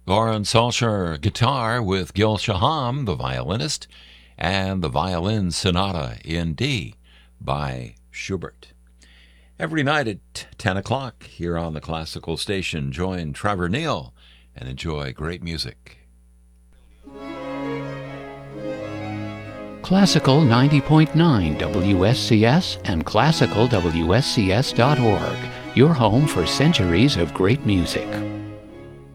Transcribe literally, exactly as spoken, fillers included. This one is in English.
Goran Solskjaer guitar with Gil Shaham, the violinist, and the Violin Sonata in D by Schubert. Every night at ten o'clock here on the Classical Station, join Trevor Neal and enjoy great music. Classical ninety point nine W S C S and classical W S C S dot org, your home for centuries of great music.